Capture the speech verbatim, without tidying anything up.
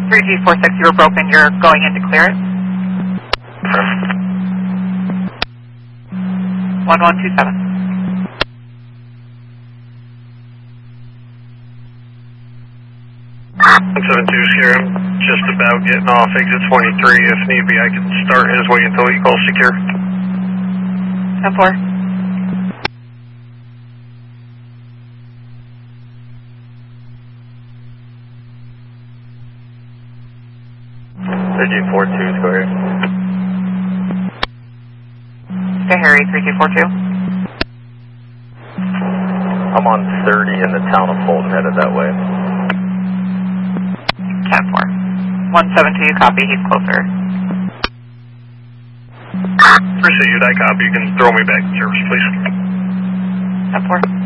three G four six, you were broken. You're going in to clear it. one one two seven. one seven two, Sierra. I'm just about getting off exit twenty-three. If need be, I can start his way until he calls secure. ten four. three G four two, go ahead. Okay, Harry, three G four two. I'm on thirty in the town of Fulton, headed that way. ten four. one seven two, copy, he's closer. Received, I copy. You can throw me back in service, please. ten four.